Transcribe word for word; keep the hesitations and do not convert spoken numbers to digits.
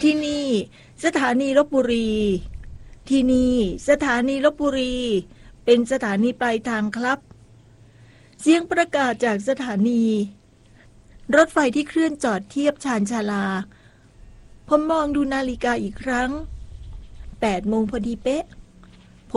ที่นี่สถานีลพบุรีที่นี่สถานีลพบุรีเป็นสถานีปลายทางครับเสียงประกาศจากสถานีรถไฟที่เคลื่อนจอดเทียบชานชาลาผมมองดูนาฬิกาอีกครั้งแปดโมงพอดีเป๊ะ